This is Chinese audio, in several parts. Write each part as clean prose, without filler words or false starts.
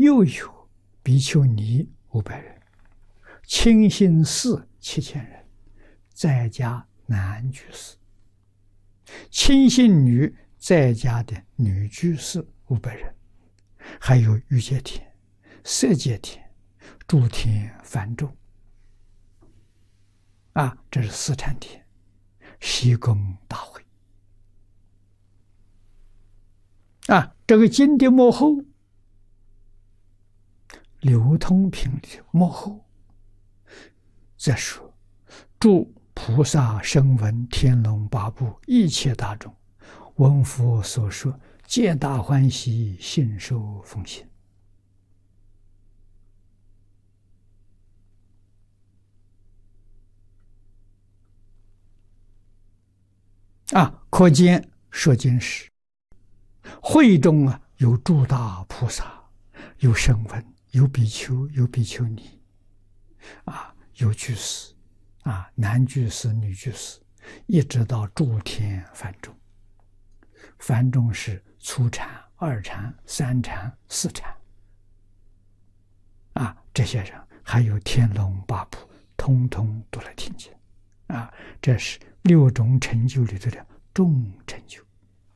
又有比丘尼500人，亲信士7000人，在家男居士，亲信女在家的女居士500人，还有欲界天、色界天、诸天梵众。这是四禅天，西宫大会。这个经的末后，流通品的末后，再说诸菩萨声闻天龙八部一切大众，闻佛所说，皆大欢喜，信受奉行。可见说经时，会中有诸大菩萨，有声闻，有比丘，有比丘尼，有居士，男居士、女居士，一直到诸天梵众。梵众是初禅、二禅、三禅、四禅。这些人还有天龙八部，通通都来听经。这是6种成就里头的重成就。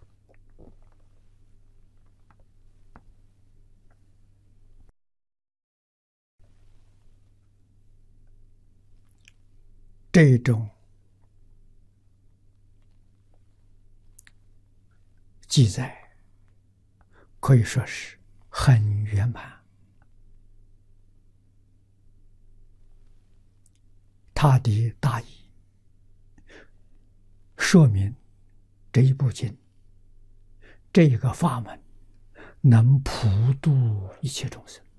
这种记载可以说是很圆满。他的大意说明这一部经，这一个法门能普度一切众生。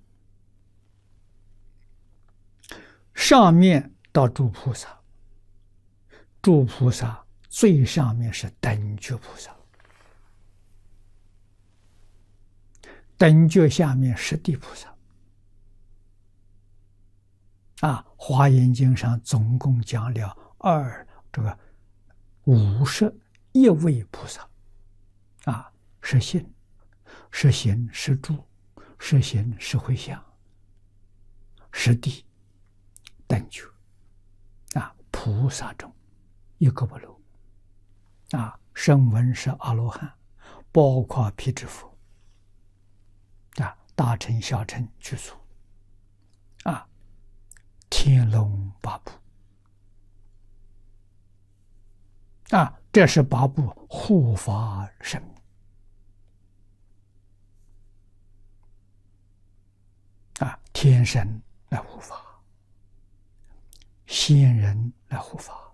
上面到诸菩萨，诸菩萨最上面是等觉菩萨，等觉下面是地菩萨。华严经上总共讲了51位菩萨。是信，是行，是住，是行，是回向，是地，等觉。菩萨中一个不漏。声闻是阿罗汉，包括辟支佛。大乘、小乘具足。天龙八部。这是8部护法神明。天神来护法，仙人来护法，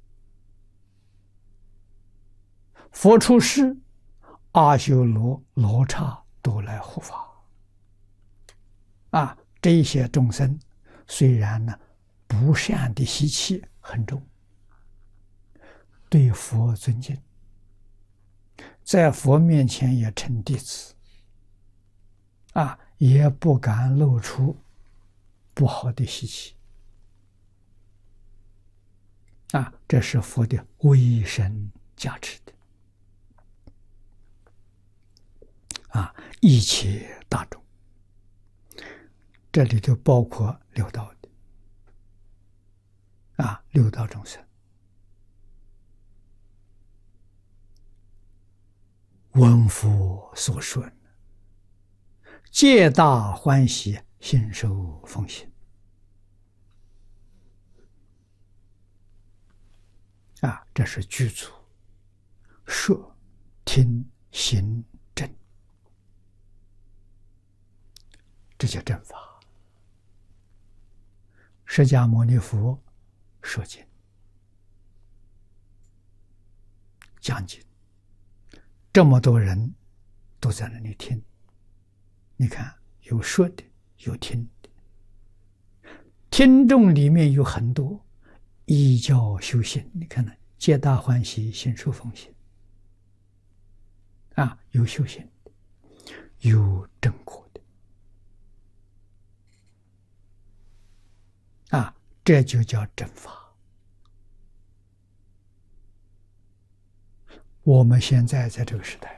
佛出世、阿修罗、罗刹都来护法。这些众生虽然不善的习气很重，对佛尊敬，在佛面前也称弟子，也不敢露出不好的习气。这是佛的威神加持的。一切大众，这里就包括六道的。六道众生闻佛所说，皆大欢喜，信受奉行。这是具足说、听、行、证，这叫正法。释迦牟尼佛说经讲经，这么多人都在那里听。你看，有说的，有听的，听众里面有很多依教修行。你看呢，皆大欢喜，信受奉行。有修行的，有正果的。这就叫正法。我们现在在这个时代，